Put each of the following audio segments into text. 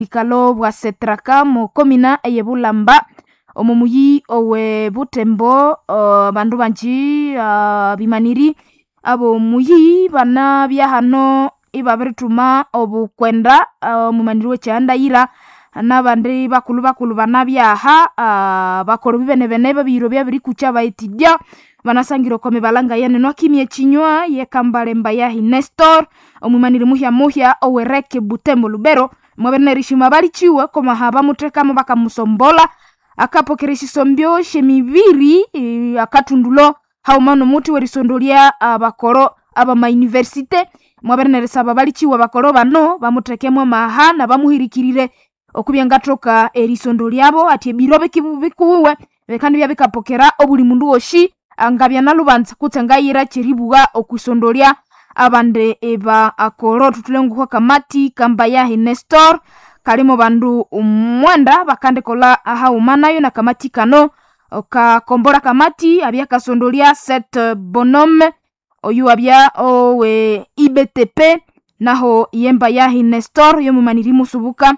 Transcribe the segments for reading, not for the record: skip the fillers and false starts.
ikalo bwa setraka mu komina eyebulamba omumuyi owe Butembo. Bandu banji bimaniri abo muyi bana bya hano ibabirituma obukwenda mumaniri wekyandayira nabandi bakulu bana byaha bakoro bibene babiro byabiri kucha baitidya banasangiro kome balanga yene no kimye chinywa yekambalemba ya Nestor omumaniri muhya owereke Butembo Lubero mwabenerishima balichiwe koma haba mutekamo bakamusombola akapokereshi sombyo shemibiri akatundulo haumano muti werisondolia bakoro aba ma universite mwabeneresa babalichiwe bakoro bano bamutekemo mahana bamuhirikirire okubyangatoka erisondo lyabo ati birobe kibubikuwe bekandi byabikapokera obuli mundu woshi angabya nalubanza kutsangayira chiribuga okusondolya abande eba akoro tutulenguko kamati kamba ya Nestor kalimo bandu umwanda bakande kola haumanayo na kamati kano okakombora kamati abya kasondolya set bonhomme oyu abya owe IBTP naho yemba ya Nestor yo mumaniri musubuka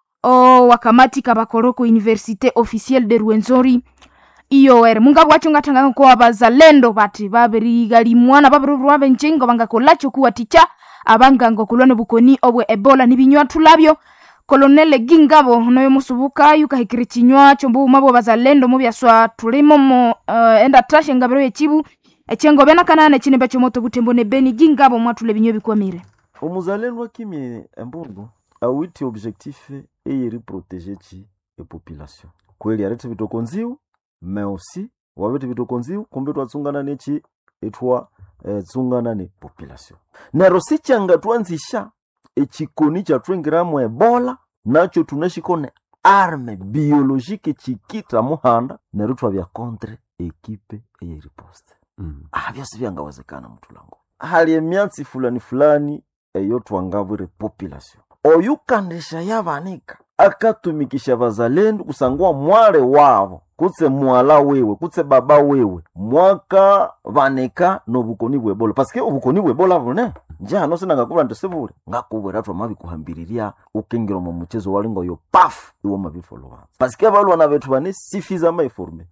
wakamati kabakoroko Université officielle de Rwenzori IOR mungabu wacho ngatanga ko abazalendo bati babiri gali mwana babirwa benjengo bangakolacho kuwa ticha abangango kulone bukoni obwe Ebola nibinywa tulabyo Colonel Gingabo noyo musubuka yukahikiri chinywa chombu mabo bazalendo mu byaswa tulimo mo enda trashe ngabero yechibu echengo bena kanane chinembe chomoto Butembo ne Beni Gingabo mwatule binyo bikomire omuzalendo kimye embungu awiti objectif eyeri protéger chi e population kweli arete bitokonziu mais aussi wabete bitokonziu kumbe twatsungana nechi etwa tsungana ne population nero sichanga twanzisha echikoni cha 20 gramu Ebola nacho tunashikone arme biologique chikitra muhanda nero twabya contre equipe eyeri poste byose byangawezekana mutulango hali emyatsi fulani eyo twangabure population oyukandisha yabanika akatumikisha bazalendo kusangwa mwale wabo kutse mwala wewe kutse baba wewe mwaka baneka no bukoni bwebola parce que ubukoni bwebola bone nja no sina ngakubura ndesebule ngakubura twa mabi kuhambiriria ukengero mu muchezo walingo yo paf iwo mabi followa parce que abalwa na betu bane suffisamment informé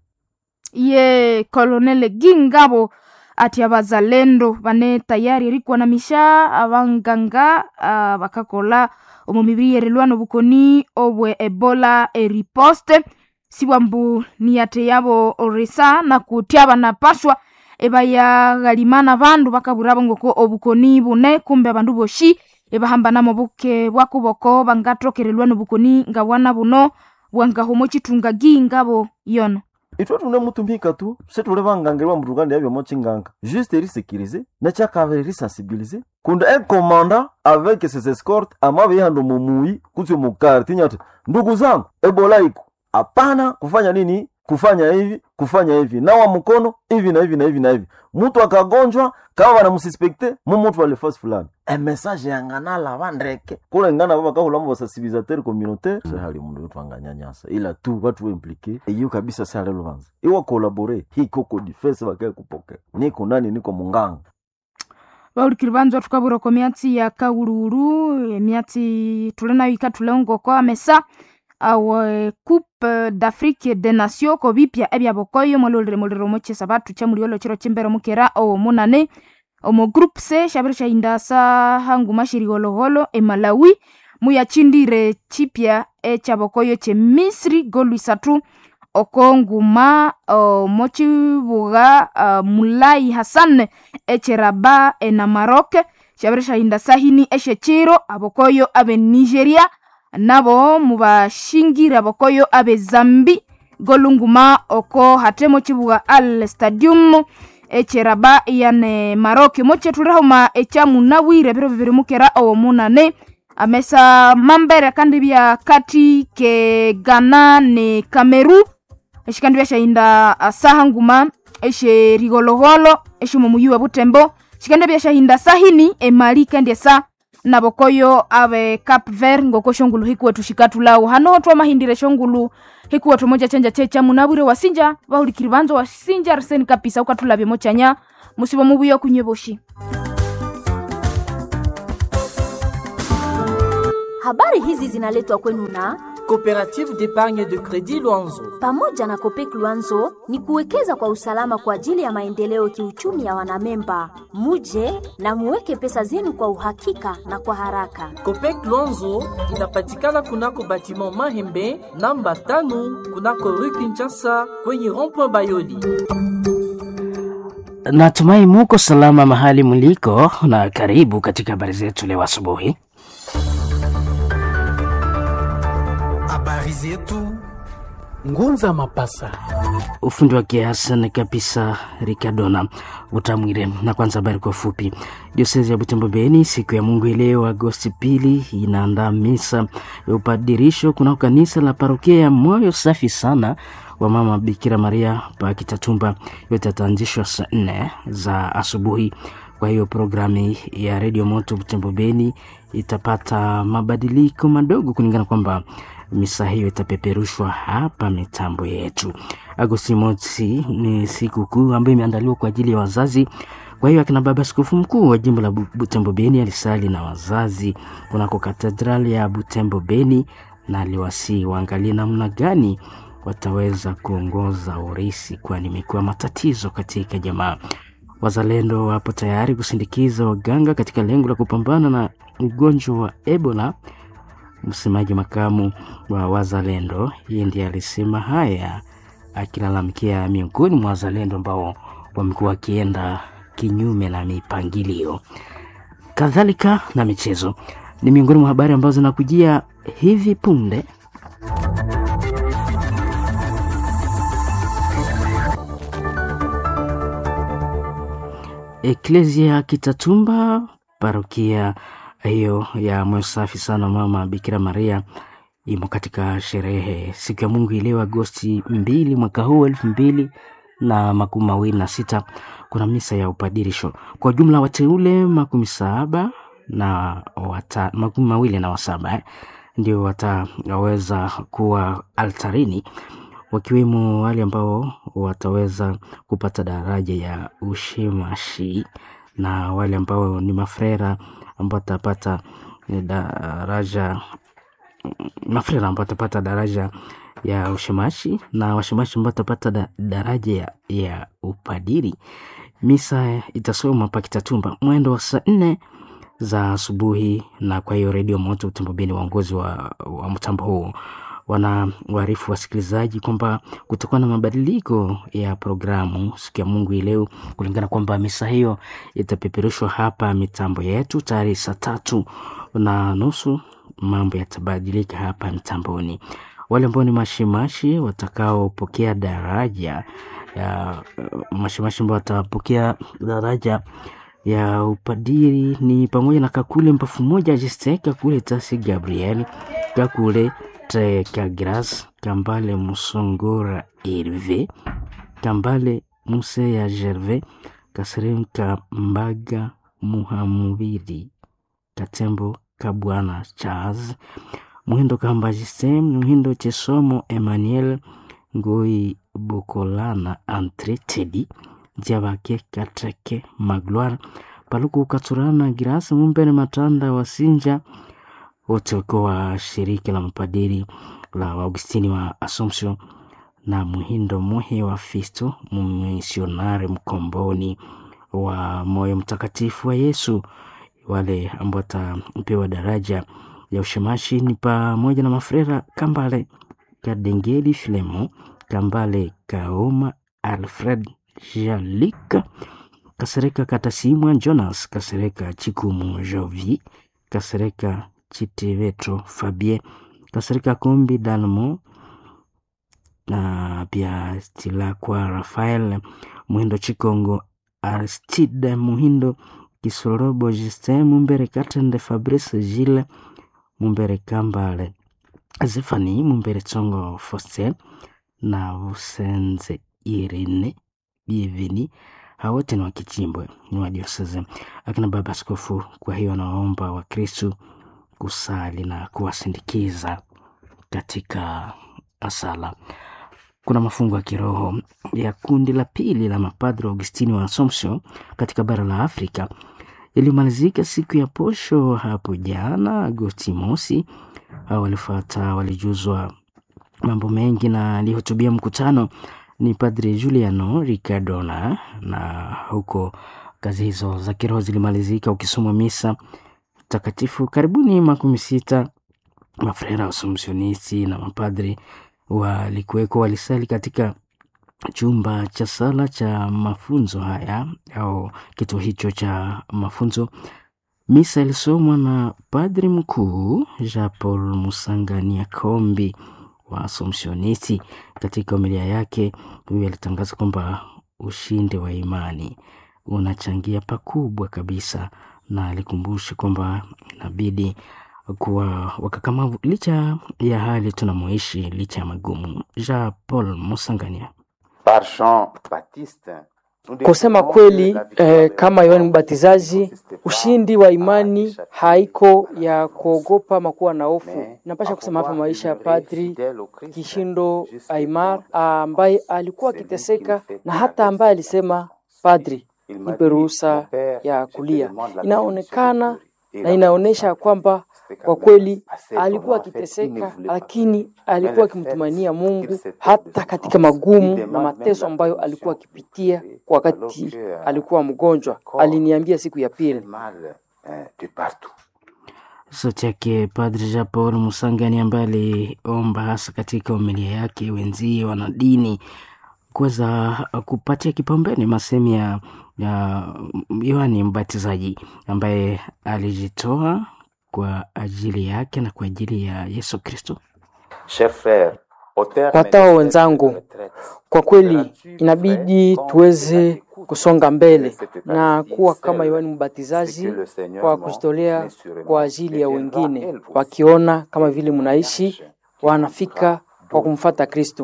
ye Colonel Gingabo ati abazalendo bane tayari rikwa na misha abanganga bakakola omumibiri yerelwano bukoni obwe Ebola riposte sibambu niyate yabo orisa na kutyaba na paswa ebaya galimana bandu bakaburabo ngoko obukoni bune kumbe bandu boshi ebahamba namo buke bwakuboko bangatrokerelwano bukoni ngawana buno bwanga homo chitunga gingabo yono itwa tune mutumbika tu setule bangangelwa mutuganda yabyo mochinganga juste eri sécuriser na chakaveri sensibiliser kunda un commandant avec ses escortes amabe yando mumui kutyo mukarti nyata ndugu zangu Ebola iko hapana kufanya nini kufanya hivi nawa mkono hivi na hivi mtu akagonjwa kama wanamususpecte mtu wale fast fulani message yangana la bandreke kule ngana baba kahula mu sensibilisateur communautaire hali mundu twanganyanyasa ila tu watu impliqué iyo kabisa sale lubanza iwa collaborer hiko ko defense bakaye kupoke niko nani niko munganga baurikiribanzo tukaburo ko myatsi ya kaururu myatsi tulena ikatulongo kwa mesa awe coupe d'Afrique des nations ko bipya ebya bokoyo mololero moche sabatu cha muliolo chiro chimbero mukera o munane omo group C shabirisha indasa hangu mashirigolo Malawi muyachindire chipya cha bokoyo che Misri golwisatu okonguma mochi buga Mulai Hassan echeraba na Maroc shabirisha indasa hini chiro abokoyo abe Nigeria nabo mubashingira bokoyo abe Zambi golunguma oko hatemo chibuga Al Stadium echeraba yane Maroc moche turahoma echamu nawire biro bibiri mukera o munane amesa mambere kandi bya kati ke Ghana ne Cameroon eshikandi bya shahinda sahanguma eshe rigoloholo eshe mumuyuwe Butembo shikandi bya shahinda sahini Mali kandi sa nabokoyo abe Cap Vert ngoko shongulu hikuwe tushikatulao hano twa mahindire shongulu hikuwe tumoja chenja checha munabure wasinja bahulikiribanzo wasinja Arsene kapisa ukatulabye mochanya musibo mubuyo kunyeboshi Habari hizi zinaletwa kwenu na Coopérative d'épargne de crédit Luanzo. pamoja na Kopek Luanzo ni kuwekeza kwa usalama kwa ajili ya maendeleo kiuchumi ya wanamemba. Muje na muweke pesa zenu kwa uhakika na kwa haraka. Copec Luanzo inapatikana kunako batiment Mahembe namba 5 kunako rue Kinshasa kwenye rond-point Bayoli. Natumai muko salama mahali mliko na karibu katika habari zetu leo asubuhi. Habari zetu Ngunza Mapasa. Ufundi wa Hassan kabisa Ricardona Utamwire. Na kwanza habari kwa fupi. Diosezi ya Butembo Beni siku ya Mungu leo Agosti 2 inaandaa misa ya upadirisho kuna kanisa la parokia ya Moyo Safi Sana wa Mama Bikira Maria pa Kitatumba. Yote yataanzishwa saa 4 za asubuhi. Kwa hiyo programu ya Radio Moto Butembo Beni itapata mabadiliko madogo kulingana kwamba misa hiyo itapeperushwa hapa mitambo yetu. Agosti mosi ni siku kuu ambayo imeandaliwa kwa ajili ya wazazi. Kwa hiyo akina baba askofu mkuu wa jimbo la Butembo Beni alisali na wazazi kunako katedrali ya Butembo Beni na aliwasi waangalie namna gani wataweza kuongoza urisi, kwani imekuwa matatizo katika jamaa. Wazalendo wapo tayari kusindikiza waganga katika lengo la kupambana na ugonjwa wa Ebola. Msemaji makamu wa Wazalendo yeye ndiye alisema haya akilalamikia miongoni mwa wazalendo ambao wamekuwa wakienda kinyume na mipangilio. Kadhalika na michezo ni miongoni mwa habari ambazo zinakujia hivi punde. Eklesia Kitatumba, parokia hiyo ya Moyo Safi Sana Mama Bikira Maria imo katika sherehe siku ya Mungu leo Agosti 2 mwaka huu 2026. Kuna misa ya upadirisho kwa jumla wateule 17 na 27 ndio wataweza kuwa altarini, wakiwemo wale ambao wataweza kupata daraja ya ushemashi na wale ambao ni mafrera ambao watapata daraja ya ushemashi na washemashi ambao watapata daraja ya upadiri. Misa itasoma pa Kitatumba mwendo wa saa 4 za asubuhi. Na kwa hiyo Radio Moto Butembo Beni, waongozi wa mtambo huu wanawaarifu wasikilizaji kwamba kutakuwa na mabadiliko ya programu siku ya Mungu leo, kulingana kwamba misa hiyo itapeperushwa hapa mitambo yetu tayari saa 3:30. Mambo yatabadilika hapa mitamboni. Wale ambao ni mashimashi watakaopokea daraja ya mashimashi ambao watapokea daraja ya upadiri ni pamoja na Kakule Mpafu moja Jisteka kule Tasi Gabriel, Kakule Kagras, Kambale Musongora Herve, Kambale Muse ya Gerve, Kaseremka Mbaga Muhamubiri, Katembo Kabwana Charles, Muhindo Kamba Jistem, Muhindo Chesomo Emmanuel, Ngoi Bokolana Entre Tedi, Jabake Kateke Magloire, Paluku Katurana Girasa Mumbere Matanda Wasinja, wote wakiwa shirika la mapadiri la Augustini wa Assumption, na Muhindo Muhe wa Fisto, mmisionari mkomboni wa Moyo Mtakatifu wa Yesu. Wale ambao watapewa daraja ya ushemashi ni pamoja na mafrera Kambale Kadengeli Filemo, Kambale Kaoma Alfred Jalika, Kasereka Katasimwa Jonas, Kasereka Chikumu Jovi, Kasereka Chitivetro Fabien, Kasereka Kombi Dalmo na pia Stilakwa Rafael, Muhindo Chikongo Aristide, Muhindo Kisorobo Justin, Mumbere Katende Fabrice Gilles, Mumbere Kambale Zefani, Mumbere Tsongo Foster na Usenze Irene Bienveni. Hawote ni wakichimbwe ni wa diocese akina baba askofu. Kwa hiyo nawaomba wa Kristo kusali na kuwasindikiza katika asala. Kuna mafungo ya kiroho ya kundi la pili la mapadre Augustini wa Assumption katika bara la Afrika ilimalizika siku ya posho hapo jana Agosti mosi. Walijuzwa mambo mengi, na alihutubia mkutano ni Padre Juliano Ricardona, na huko kazi hizo za kiroho zilimalizika ukisoma misa takatifu. Karibuni 60 mafrera Assumptionisti na mapadri walikuweko, walisali katika chumba cha sala cha mafunzo haya au kituo hicho cha mafunzo. Misa ilisomwa na padri mkuu Jean Paul Musangania Kombi wa Assumptionisti. Katika homilia yake, huyu alitangaza kwamba ushindi wa imani unachangia pakubwa kabisa, na alikumbusha kwamba inabidi kuwa wakakamavu licha ya hali tunamoishi, licha ya magumu. Jean Paul Musangania: kusema kweli, kama Yohane Mbatizaji, ushindi wa imani haiko ya kuogopa makuwa na hofu. Napasha kusema hapa maisha ya Padri Kishindo Aimar ambaye alikuwa akiteseka, na hata ambaye alisema, Padri, nipe ruhusa ya kulia. Inaonekana na inaonesha kwamba kwa kweli alikuwa akiteseka, lakini alikuwa akimtumainia Mungu hata katika magumu na mateso ambayo alikuwa akipitia wakati alikuwa mgonjwa. Aliniambia siku ya pili. Sauti yake Padre Jean Paul Musangani, ambaye aliomba hasa katika homilia yake wenzie wanadini kuweza kupatia kipaumbele masemi ya Yohane Mbatizaji ambaye alijitoa kwa ajili yake na kwa ajili ya Yesu Kristo. Watao wenzangu, kwa kweli inabidi tuweze kusonga mbele na kuwa kama Yohane Mbatizaji kwa kujitolea kwa ajili ya wengine, wakiona kama vile mnaishi wanafika kwa kumfuata Kristo.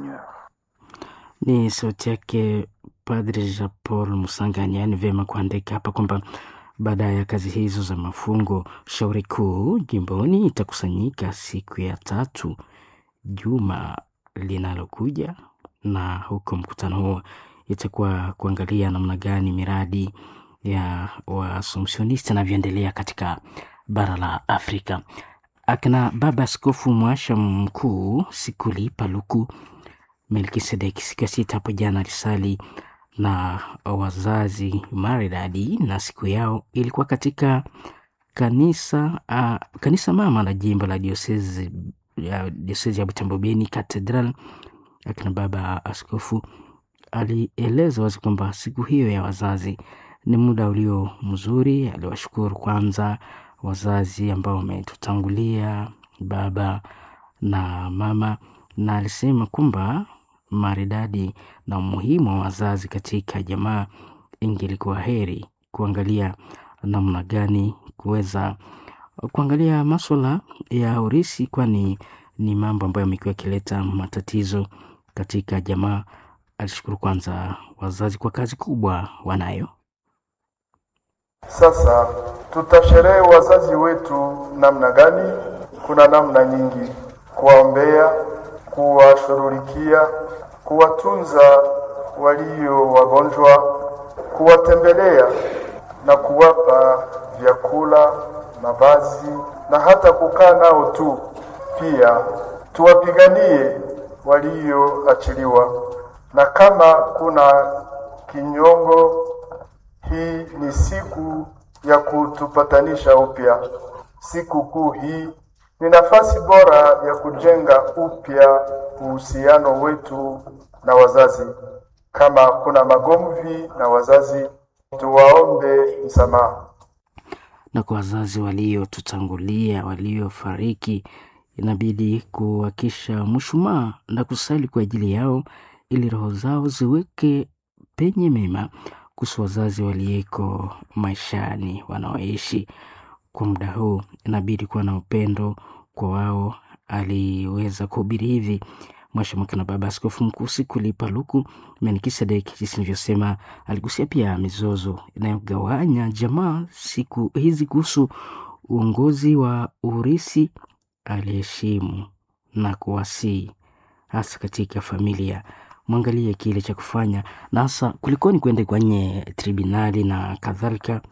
Ni sauti yake Padre Jean Paul Musangani. Ni vyema kuandika hapa kwamba baada ya kazi hizo za mafungo, shauri kuu jimboni itakusanyika siku ya 3 juma linalokuja, na huko mkutano huo itakuwa kuangalia namna gani miradi ya Waassumptionisti inavyoendelea katika bara la Afrika. Akina Baba Askofu Mwasha Mkuu Sikuli Paluku Melkisedeki siku ya 6 hapo jana alisali na wazazi maridadi, na siku yao ilikuwa katika kanisa mama la jimbo la diosezi ya Butembo Beni Cathedral. Akina Baba Askofu alieleza wazi kwamba siku hiyo ya wazazi ni muda ulio mzuri. Aliwashukuru kwanza wazazi ambao wametutangulia, baba na mama, na alisema kwamba maridadi na umuhimu wa wazazi katika jamaa, ingelikuwa heri kuangalia namna gani kuweza kuangalia masuala ya urisi, kwani ni mambo ambayo yamekuwa yakileta matatizo katika jamaa. Alishukuru kwanza wazazi kwa kazi kubwa wanayo. Sasa tutasherehe wazazi wetu namna gani? Kuna namna nyingi: kuwaombea, kuwashughulikia, kuwatunza walio wagonjwa, kuwatembelea na kuwapa vyakula, mavazi na hata kukaa nao tu. Pia tuwapiganie walioachiliwa, na kama kuna kinyongo, hii ni siku ya kutupatanisha upya. Siku kuu hii ni nafasi bora ya kujenga upya uhusiano wetu na wazazi. Kama kuna magomvi na wazazi, tuwaombe msamaha. Na kwa wazazi waliotutangulia, waliofariki, inabidi kuwakisha mshumaa na kusali kwa ajili yao, ili roho zao ziweke penye mema kuhusu wazazi walieko maishani wanaoishi kwa muda huu. Inabidi kuwa na upendo kwa wao. Aliweza kuhubiri hivi Mwashamuka na Baba Askofu Mkuu Sikuli Paluku Melkisedeki, jinsi nilivyosema. Aligusia pia mizozo inayogawanya jamaa siku hizi kuhusu uongozi wa urisi. Aliheshimu na kuwasii hasa katika familia mwangalie kile cha kufanya, na hasa kulikoni kwende kwenye tribunali na kadhalika.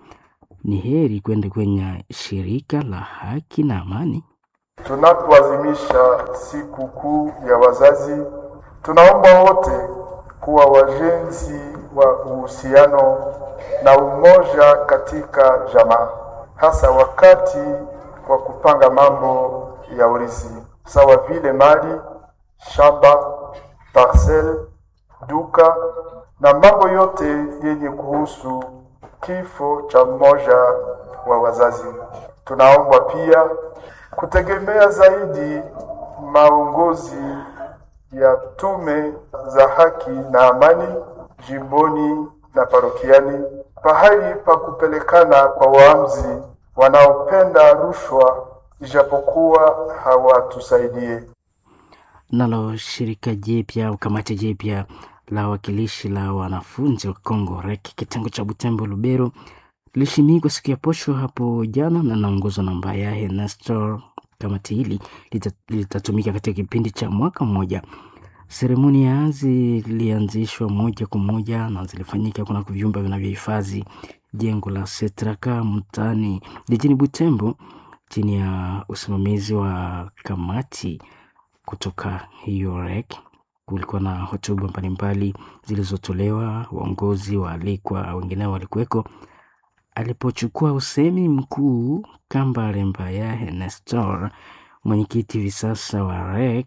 ni heri kwenda kwenye shirika la haki na amani. Tunapoadhimisha siku kuu ya wazazi, tunaomba wote kuwa wajenzi wa uhusiano na umoja katika jamaa, hasa wakati wa kupanga mambo ya urithi, sawa vile mali, shamba, parcel, duka na mambo yote yenye kuhusu kifo cha mmoja wa wazazi. Tunaomba pia kutegemea zaidi maongozi ya tume za haki na amani jimboni na parokiani, pahali pa kupelekana kwa waamuzi wanaopenda rushwa ijapokuwa hawatusaidie. Nalo shirika jipya au kamati jipya la wakilishi la wanafunzi wa Kongo REC kitengo cha Butembo Lubero lishimikwa siku ya posho hapo jana na naongozwa na Mbayahe Nestor. Kamati hili litatumika katika kipindi cha mwaka mmoja. Seremonia zilianzishwa moja kwa moja na zilifanyika kuna vyumba vinavyohifadhi jengo la Setraka mtaani jijini Butembo chini ya usimamizi wa kamati kutoka hiyo REC. Kulikuwa na hotuba mbalimbali zilizotolewa, waongozi waalikwa, wengineo walikuweko. Alipochukua usemi mkuu Kambale Mbayahe Nestor, mwenyekiti hivi sasa wa REC,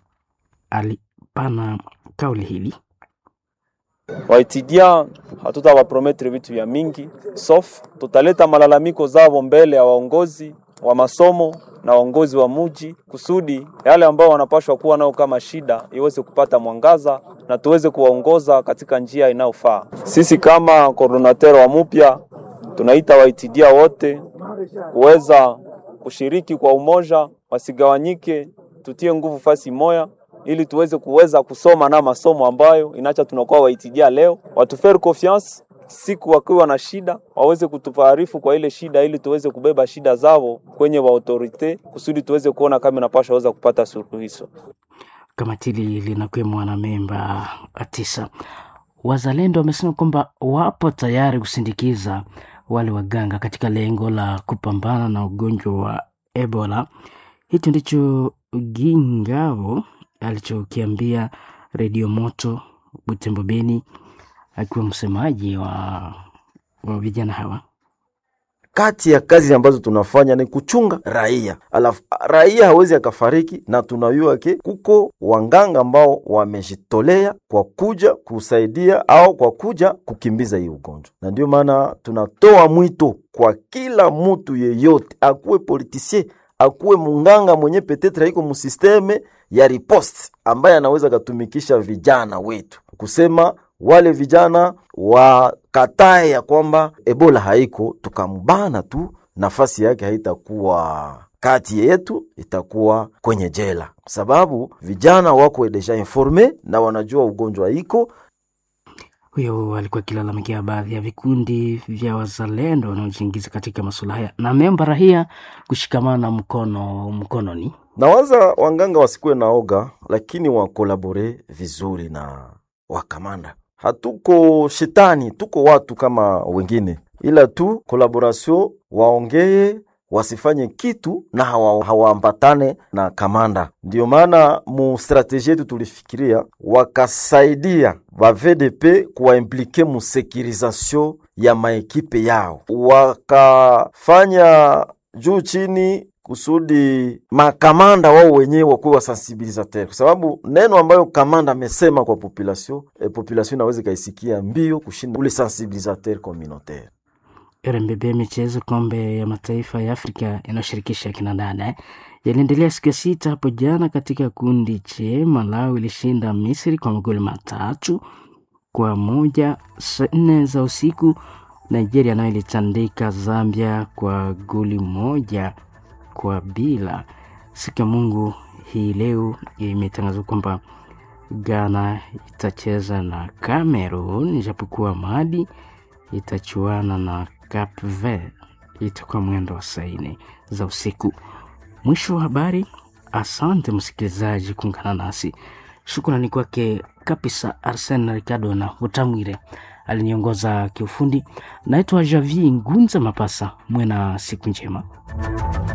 alipana kauli hili. Waitidia hatutawaprometre vitu vya mingi, sof tutaleta malalamiko zao mbele ya waongozi wa masomo na waongozi wa muji kusudi yale ambao wanapashwa kuwa nao kama shida iweze kupata mwangaza na tuweze kuwaongoza katika njia inayofaa. Sisi kama coordinator wa mupya tunaita waitidia wote kuweza kushiriki kwa umoja, wasigawanyike, tutie nguvu fasi moya ili tuweze kusoma na masomo ambayo inacha tunakuwa waitidia leo. Watufaire confiance siku wakiwa na shida waweze kutufaarifu kwa ile shida ili tuweze kubeba shida zao kwenye wa autorite kusudi tuweze kuona kama inapaswa waweza kupata suluhisho. Kamati hili linakuwa na memba 9. Wazalendo wamesema kwamba wapo tayari kusindikiza wale waganga katika lengo la kupambana na ugonjwa wa Ebola. Hicho ndicho Gingavo alichokiambia Radio Moto Butembo Beni akiwa msemaji wa vijana hawa. Kati ya kazi ambazo tunafanya ni kuchunga raia. Alafu raia hawezi akafariki, na tunajua ke kuko wanganga ambao wamejitolea kwa kuja kusaidia au kwa kuja kukimbiza hii ugonjwa. Na ndio maana tunatoa mwito kwa kila mtu yeyote, akuwe politisien, akuwe munganga mwenye petetre iko musisteme ya riposte ambaye anaweza katumikisha vijana wetu kusema wale vijana wakatae ya kwamba Ebola haiko, tukambana tu, nafasi yake haitakuwa kati yetu, itakuwa kwenye jela, sababu vijana wako deja informe na wanajua ugonjwa iko. Huyo alikuwa kilalamikia baadhi ya vikundi vya wazalendo wanaojiingiza katika masuala haya na memba rahia kushikamana mkononi. Nawaza wanganga wasikuwe na oga, lakini wakolabore vizuri na wakamanda. Hatuko shetani, tuko watu kama wengine, ila tu collaboration, waongee, wasifanye kitu na hawaambatane na kamanda. Ndio maana mu strategie yetu tulifikiria wakasaidia ba VDP kuwaimplike mu securisation ya maekipe yao, wakafanya juu chini kusudi makamanda wao wenyewe wakuwa sensibilisateur, kwa sababu neno ambayo kamanda amesema kwa population inaweza kaisikia mbio kushinda ule sensibilisateur communautaire. RMBB michezo kombe ya mataifa ya Afrika inayoshirikisha kina dada yaliendelea siku ya 6 hapo jana. Katika kundi C, Malawi ilishinda Misri kwa magoli 3-1 saa 4 za usiku. Nigeria nayo ilitandika Zambia kwa goli 1-0. Siku ya Mungu hii leo imetangazwa kwamba Ghana itacheza na Cameroon, ijapokuwa Mali itachuana na Cape Verde. Itakuwa mwendo wa saa 4 za usiku. Mwisho wa habari. Asante msikilizaji kuungana nasi. Shukrani kwake kabisa Arsene Ricardo na Utamwire aliniongoza kiufundi. Naitwa Javier Ngunza Mapasa. Mwe na siku njema.